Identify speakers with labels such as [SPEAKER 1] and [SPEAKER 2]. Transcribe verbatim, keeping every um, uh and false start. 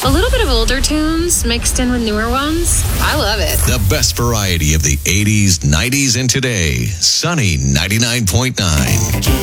[SPEAKER 1] A little bit of older tunes mixed in with newer ones. I love it.
[SPEAKER 2] The best variety of the eighties, nineties, and today. Sunny ninety-nine point nine.